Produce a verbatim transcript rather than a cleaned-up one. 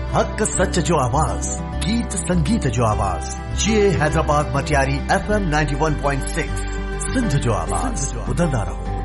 हक सच जो आवाज़, गीत संगीत जो आवाज़, ये Hyderabad Matiari F M ninety one point six Sindh जो आवाज़, ॿुधंदा रहो।